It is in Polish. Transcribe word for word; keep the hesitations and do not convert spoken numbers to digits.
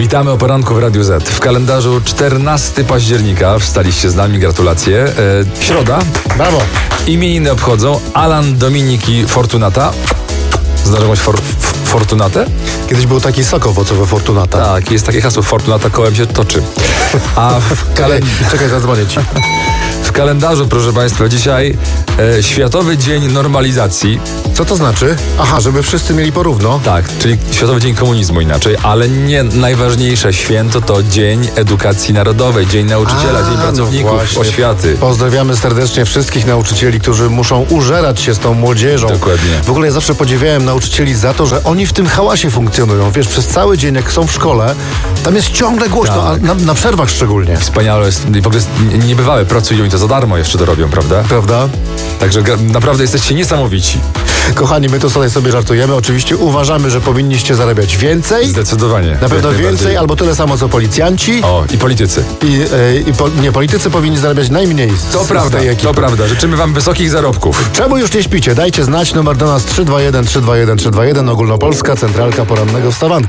Witamy o poranku w Radiu Z. W kalendarzu czternastego października wstaliście z nami, gratulacje. E, środa. Brawo. Imieniny obchodzą Alan, Dominik i Fortunata. Znasz jakąś for, f, Fortunatę? Kiedyś był taki sok owocowy Fortunata. Tak, jest takie hasło, Fortunata kołem się toczy. A w kalendarzu... Czekaj, zadzwonię ci. W kalendarzu, proszę Państwa, dzisiaj e, Światowy Dzień Normalizacji. Co to znaczy? Aha, żeby wszyscy mieli porówno. Tak, czyli Światowy Dzień Komunizmu inaczej, ale nie najważniejsze święto to Dzień Edukacji Narodowej, Dzień Nauczyciela, A, Dzień Pracowników no Oświaty. Pozdrawiamy serdecznie wszystkich nauczycieli, którzy muszą użerać się z tą młodzieżą. Dokładnie. W ogóle ja zawsze podziwiałem nauczycieli za to, że oni w tym hałasie funkcjonują. Wiesz, przez cały dzień, jak są w szkole, tam jest ciągle głośno, Tak. a na, na przerwach szczególnie. Wspaniale jest, w ogóle niebywałe, pracują i to za darmo jeszcze to robią, prawda? Prawda? Także naprawdę jesteście niesamowici. Kochani, my tu tutaj sobie żartujemy. Oczywiście uważamy, że powinniście zarabiać więcej. Zdecydowanie. Na pewno Jak więcej, najbardziej. albo tyle samo co policjanci. O, i politycy. I, e, i po, nie, politycy powinni zarabiać najmniej z, To z prawda, tej ekipy. to prawda. Życzymy Wam wysokich zarobków. Czemu już nie śpicie? Dajcie znać, numer do nas trzy dwa jeden trzy dwa jeden trzy dwa jeden, Ogólnopolska Centralka Porannego Wstawanka.